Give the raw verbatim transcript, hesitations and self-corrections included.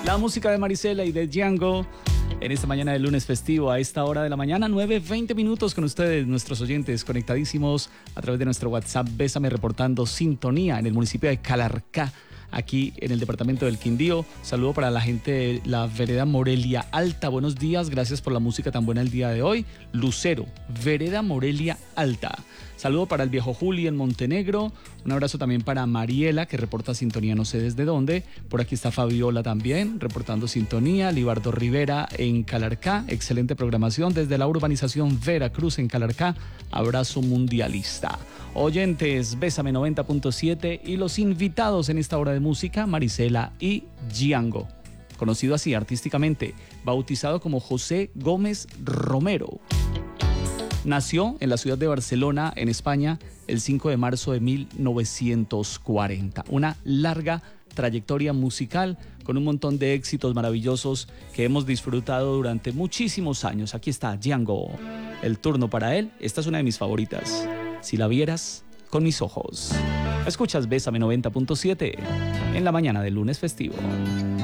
La música de Marisela y de Django en esta mañana de lunes festivo, a esta hora de la mañana, nueve veinte minutos con ustedes, nuestros oyentes, conectadísimos a través de nuestro WhatsApp. Bésame reportando sintonía en el municipio de Calarcá, aquí en el departamento del Quindío. Saludo para la gente de la vereda Morelia Alta. Buenos días, gracias por la música tan buena el día de hoy. Lucero, vereda Morelia Alta. Saludo para el viejo Juli en Montenegro. Un abrazo también para Mariela, que reporta sintonía no sé desde dónde. Por aquí está Fabiola también, reportando sintonía. Libardo Rivera en Calarcá. Excelente programación desde la urbanización Veracruz en Calarcá. Abrazo mundialista. Oyentes, Bésame noventa punto siete y los invitados en esta hora de música, Marisela y Django. Conocido así artísticamente, bautizado como José Gómez Romero. Nació en la ciudad de Barcelona, en España, el cinco de marzo de mil novecientos cuarenta. Una larga trayectoria musical con un montón de éxitos maravillosos que hemos disfrutado durante muchísimos años. Aquí está Django. El turno para él. Esta es una de mis favoritas. Si la vieras con mis ojos. Escuchas Bésame noventa punto siete en la mañana del lunes festivo.